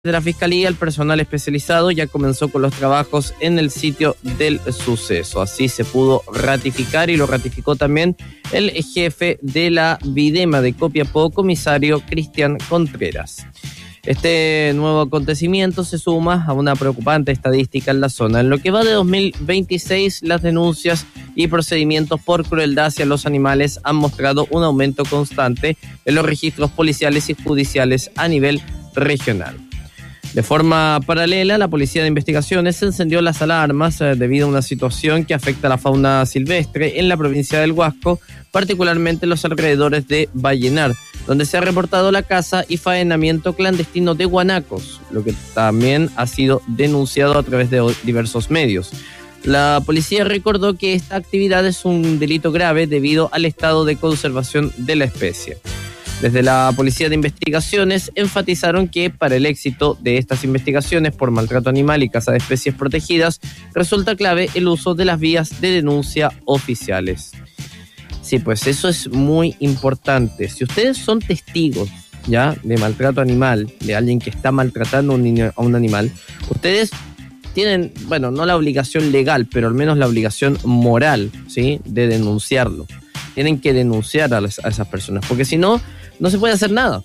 De la Fiscalía, el personal especializado ya comenzó con los trabajos en el sitio del suceso. Así se pudo ratificar y lo ratificó también el jefe de la Videma de Copiapó, comisario Cristian Contreras. Este nuevo acontecimiento se suma a una preocupante estadística en la zona. En lo que va de 2026, las denuncias y procedimientos por crueldad hacia los animales han mostrado un aumento constante en los registros policiales y judiciales a nivel regional. De forma paralela, la Policía de Investigaciones encendió las alarmas debido a una situación que afecta a la fauna silvestre en la provincia del Huasco, particularmente en los alrededores de Vallenar, donde se ha reportado la caza y faenamiento clandestino de guanacos, lo que también ha sido denunciado a través de diversos medios. La policía recordó que esta actividad es un delito grave debido al estado de conservación de la especie. Desde la Policía de Investigaciones enfatizaron que para el éxito de estas investigaciones por maltrato animal y caza de especies protegidas resulta clave el uso de las vías de denuncia oficiales. Sí, pues eso es muy importante. Si ustedes son testigos ya de maltrato animal, de alguien que está maltratando a un animal, ustedes tienen, bueno, no la obligación legal, pero al menos la obligación moral, ¿sí?, de denunciarlo. Tienen que denunciar a esas personas, porque si no, no se puede hacer nada.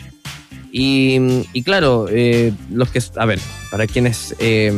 Y claro, los que, a ver, para quienes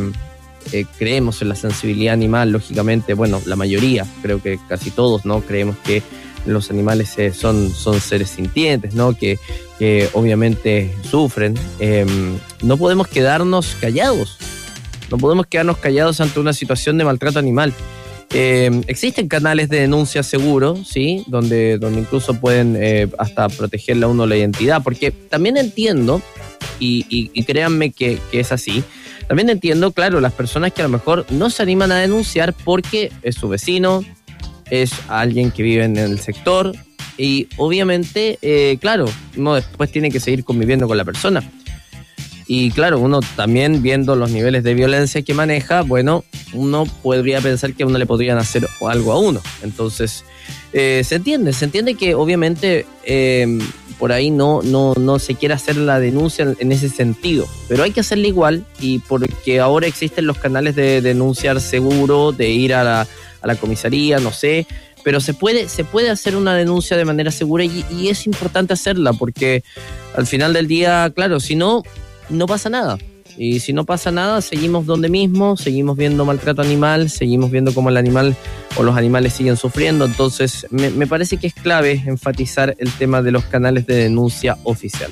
creemos en la sensibilidad animal, lógicamente, bueno, la mayoría, creo que casi todos, ¿no? Creemos que los animales son seres sintientes, ¿no? Que obviamente sufren. No podemos quedarnos callados. No podemos quedarnos callados ante una situación de maltrato animal. Existen canales de denuncia seguros, ¿sí? Donde incluso pueden hasta protegerle a uno la identidad, porque también entiendo, y créanme que es así, también entiendo, claro, las personas que a lo mejor no se animan a denunciar porque es su vecino, es alguien que vive en el sector, y obviamente, claro, uno después tiene que seguir conviviendo con la persona. Y claro, uno también viendo los niveles de violencia que maneja, bueno, uno podría pensar que a uno le podrían hacer algo a uno. Entonces, se entiende que obviamente por ahí no se quiere hacer la denuncia en ese sentido, pero hay que hacerla igual, y porque ahora existen los canales de denunciar seguro, de ir a la comisaría, no sé, pero se puede hacer una denuncia de manera segura y es importante hacerla, porque al final del día, claro, si no pasa nada. Y si no pasa nada, seguimos donde mismo, seguimos viendo maltrato animal, seguimos viendo cómo el animal o los animales siguen sufriendo. Entonces, me parece que es clave enfatizar el tema de los canales de denuncia oficial.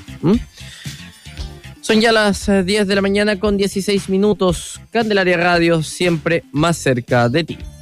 Son ya las 10 de la mañana con 16 minutos. Candelaria Radio, siempre más cerca de ti.